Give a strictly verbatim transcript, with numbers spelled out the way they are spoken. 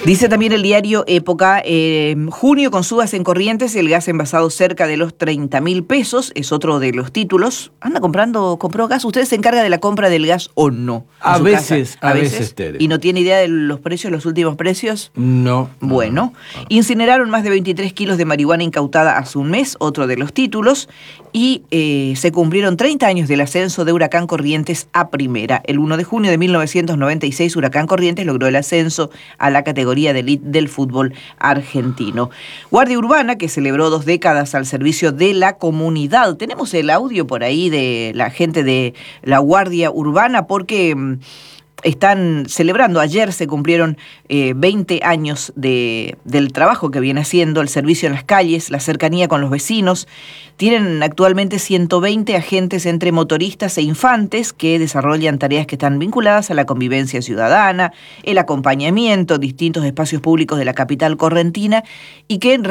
Dice también el diario Época, eh, junio con subas en Corrientes, el gas envasado cerca de los treinta mil pesos, es otro de los títulos. ¿Anda comprando, compró gas? ¿Usted se encarga de la compra del gas o no? A veces, a veces, Tere. ¿Y no tiene idea de los precios, los últimos precios? No. Bueno, no, no. Incineraron más de veintitrés kilos de marihuana incautada hace un mes, otro de los títulos, y eh, se cumplieron treinta años del ascenso de Huracán Corrientes a Primera. El uno de junio de mil novecientos noventa y seis, Huracán Corrientes logró el ascenso a la categoría de elite del fútbol argentino. Guardia Urbana, que celebró dos décadas al servicio de la comunidad. Tenemos el audio por ahí de la gente de la Guardia Urbana porque están celebrando, ayer se cumplieron eh, veinte años de, del trabajo que viene haciendo, el servicio en las calles, la cercanía con los vecinos. Tienen actualmente ciento veinte agentes entre motoristas e infantes que desarrollan tareas que están vinculadas a la convivencia ciudadana, el acompañamiento, distintos espacios públicos de la capital correntina y que